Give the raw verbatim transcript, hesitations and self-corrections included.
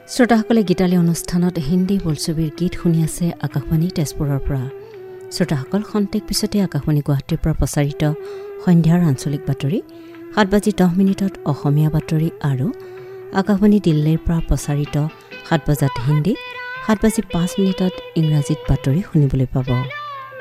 শ্ৰোতাসকলে গীতালী অনুষ্ঠানত হিন্দী বোলছবিৰ গীত শুনি আছে আকাশবাণী তেজপুৰৰ পৰা। শ্ৰোতাসকল খন্তেক পিছতে আকাশবাণী গুৱাহাটীৰ পৰা প্ৰচাৰিত সন্ধ্যাৰ আঞ্চলিক বাতৰি, সাত বাজি দহ মিনিটত অসমীয়া বাতৰি আৰু আকাশবাণী দিল্লীৰ পৰা প্ৰচাৰিত সাত বজাত হিন্দী, সাত বাজি পাঁচ মিনিটত ইংৰাজীত বাতৰি শুনিবলৈ পাব।